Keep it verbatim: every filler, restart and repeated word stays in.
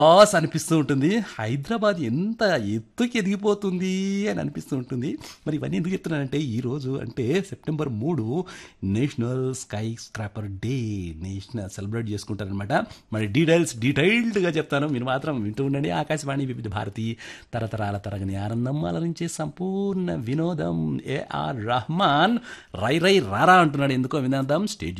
ఆస్ అనిపిస్తూ ఉంటుంది. హైదరాబాద్ ఎంత ఎత్తుకి ఎదిగిపోతుంది అని అనిపిస్తూ ఉంటుంది. మరి ఇవన్నీ ఎందుకు చెప్తున్నానంటే ఈరోజు అంటే సెప్టెంబర్ మూడు national sky scraper day national celebrate చేసుకుంటారనమాట. మరి డీటెయిల్స్ డీటెయిల్డ్గా చెప్తాను, మీరు మాత్రం వింటూ ఉండండి. ఆకాశవాణి వివిధ భారతి తరతరాల తరగని ఆనందం అలరించే సంపూర్ణ వినోదం. ఏఆర్ రెహమాన్ రై రై రారా అంటున్నాడు, ఎందుకో వినాదాం. స్టేజ్